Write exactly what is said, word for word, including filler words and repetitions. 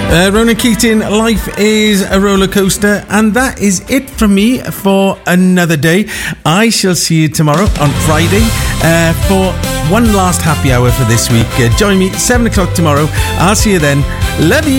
Uh, Ronan Keating, life is a roller coaster, and that is it from me for another day. I shall see you tomorrow on Friday uh, for one last happy hour for this week. Uh, join me seven o'clock tomorrow. I'll see you then. Love you.